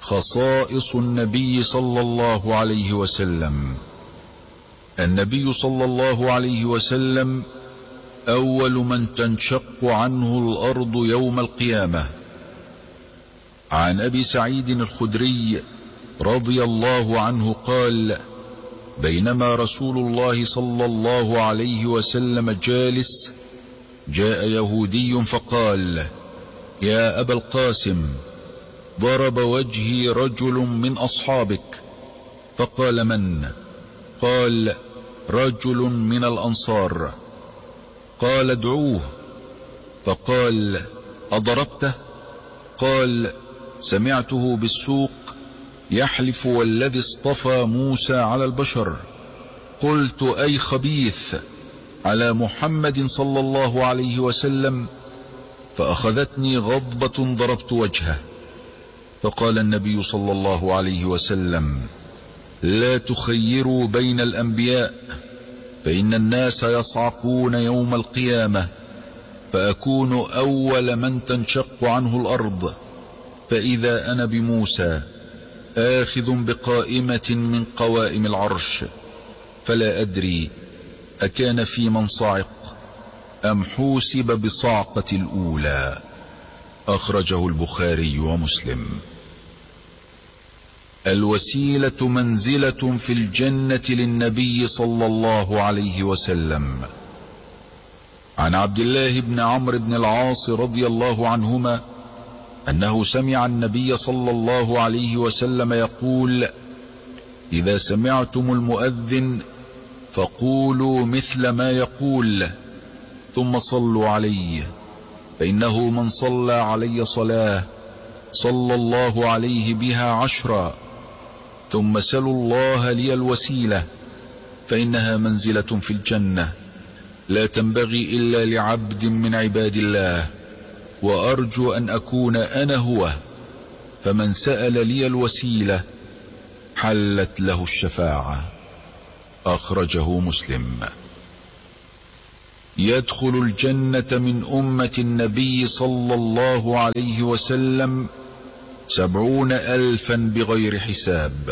خصائص النبي صلى الله عليه وسلم. النبي صلى الله عليه وسلم أول من تنشق عنه الأرض يوم القيامة. عن أبي سعيد الخدري رضي الله عنه قال: بينما رسول الله صلى الله عليه وسلم جالس، جاء يهودي فقال: يا أبا القاسم، ضرب وجهي رجل من أصحابك. فقال: من؟ قال: رجل من الأنصار. قال: ادعوه. فقال: أضربته؟ قال: سمعته بالسوق يحلف والذي اصطفى موسى على البشر. قلت: أي خبيث، على محمد صلى الله عليه وسلم. فأخذتني غضبة ضربت وجهه. فقال النبي صلى الله عليه وسلم: لا تخيروا بين الأنبياء، فإن الناس يصعقون يوم القيامة، فأكون أول من تنشق عنه الأرض، فإذا أنا بموسى آخذ بقائمة من قوائم العرش، فلا أدري أكان في من صعق أم حوسب بصعقة الأولى. أخرجه البخاري ومسلم. الوسيلة منزلة في الجنة للنبي صلى الله عليه وسلم. عن عبد الله بن عمرو بن العاص رضي الله عنهما أنه سمع النبي صلى الله عليه وسلم يقول: إذا سمعتم المؤذن فقولوا مثل ما يقول، ثم صلوا عليه، فإنه من صلى علي صلاة صلى الله عليه بها 10. ثم سلوا الله لي الوسيلة، فإنها منزلة في الجنة لا تنبغي إلا لعبد من عباد الله، وأرجو أن أكون أنا هو. فمن سأل لي الوسيلة حلت له الشفاعة. أخرجه مسلم. يدخل الجنة من أمة النبي صلى الله عليه وسلم 70,000 بغير حساب.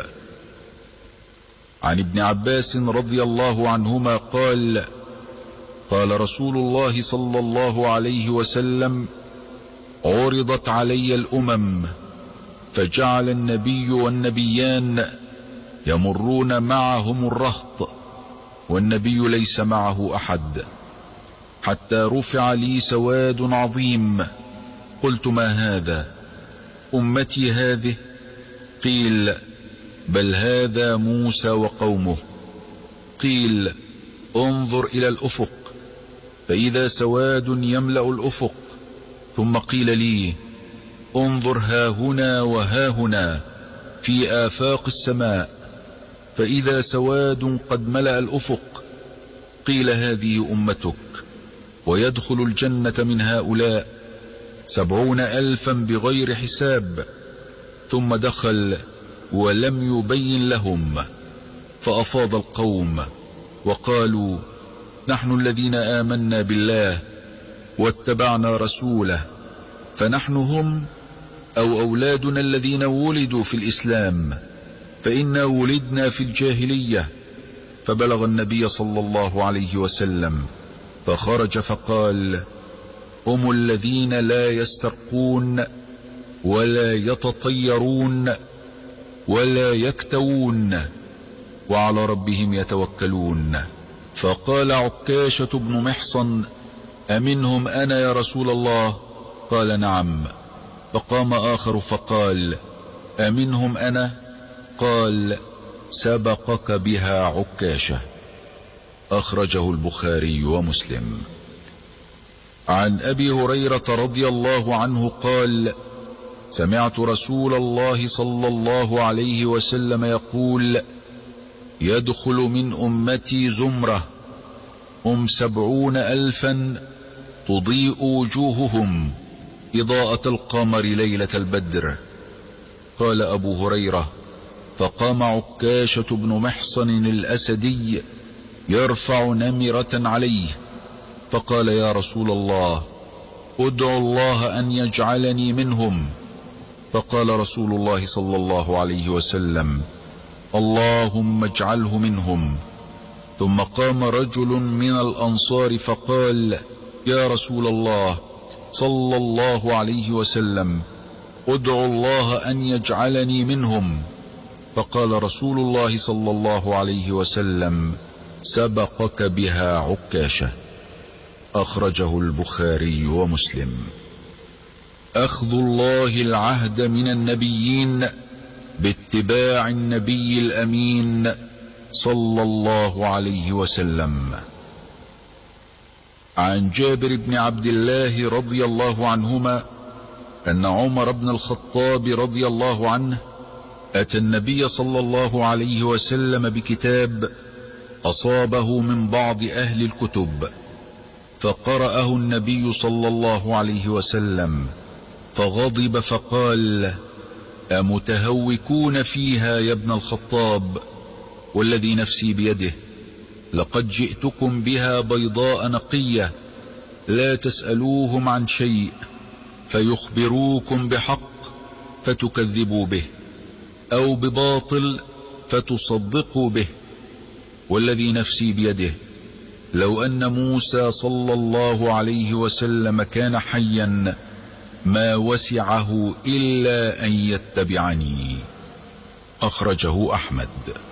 عن ابن عباس رضي الله عنهما قال: قال رسول الله صلى الله عليه وسلم: عرضت علي الأمم، فجعل النبي والنبيان يمرون معهم الرهط، والنبي ليس معه أحد، حتى رفع لي سواد عظيم. قلت: ما هذا؟ أمتي هذه؟ قيل: بل هذا موسى وقومه. قيل: انظر إلى الأفق، فإذا سواد يملأ الأفق. ثم قيل لي: انظر ها هنا وها هنا في آفاق السماء، فإذا سواد قد ملأ الأفق. قيل: هذه أمتك، ويدخل الجنة من هؤلاء 70,000 بغير حساب. ثم دخل ولم يبين لهم، فأفاض القوم وقالوا: نحن الذين آمنا بالله واتبعنا رسوله، فنحن هم أو أولادنا الذين ولدوا في الإسلام، فإنا ولدنا في الجاهلية. فبلغ النبي صلى الله عليه وسلم، فخرج فقال: هم الذين لا يسترقون ولا يتطيرون ولا يكتوون، وعلى ربهم يتوكلون. فقال عكاشة بن محصن: أمنهم أنا يا رسول الله؟ قال: نعم. فقام آخر فقال: أمنهم أنا؟ قال: سبقك بها عكاشة. أخرجه البخاري ومسلم. عن أبي هريرة رضي الله عنه قال: سمعت رسول الله صلى الله عليه وسلم يقول: يدخل من أمتي زمرة هم 70,000 تضيء وجوههم إضاءة القمر ليلة البدر. قال أبو هريرة: فقام عكاشة بن محصن الأسدي يرفع نمرة عليه، فقال: يا رسول الله، ادعو الله أن يجعلني منهم. فقال رسول الله صلى الله عليه وسلم: اللهم اجعله منهم. ثم قام رجل من الأنصار فقال: يا رسول الله صلى الله عليه وسلم، ادعو الله أن يجعلني منهم. فقال رسول الله صلى الله عليه وسلم: سبقك بها عكاشة. أخرجه البخاري ومسلم. أخذ الله العهد من النبيين باتباع النبي الأمين صلى الله عليه وسلم. عن جابر بن عبد الله رضي الله عنهما أن عمر بن الخطاب رضي الله عنه أتى النبي صلى الله عليه وسلم بكتاب أصابه من بعض أهل الكتب، فقرأه النبي صلى الله عليه وسلم فغضب فقال: أمتهوكون فيها يا ابن الخطاب؟ والذي نفسي بيده لقد جئتكم بها بيضاء نقية، لا تسألوهم عن شيء فيخبروكم بحق فتكذبوا به، أو بباطل فتصدقوا به. والذي نفسي بيده لو أن موسى صلى الله عليه وسلم كان حيا ما وسعه إلا أن يتبعني. أخرجه أحمد.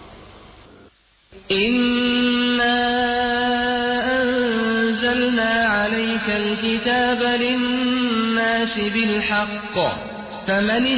إنا أنزلنا عليك الكتاب للناس بالحق، فمن